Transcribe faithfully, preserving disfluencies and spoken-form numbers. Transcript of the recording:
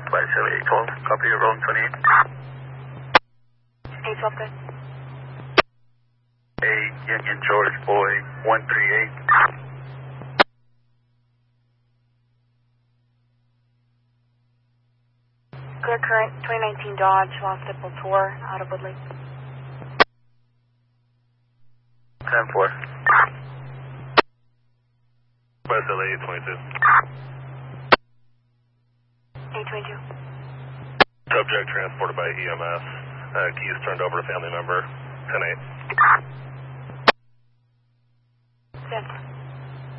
by Chevy eight twelve. Copy, you're rolling twenty-eight. eight twelve, good. eight, Union George Boy, one three eight. Clear current, twenty nineteen Dodge, Lost Dipple Tour, out of Woodley. ten four. West L A eight twenty-two. eight twenty-two. Subject transported by E M S. Uh, keys turned over to family member, ten eight. ten.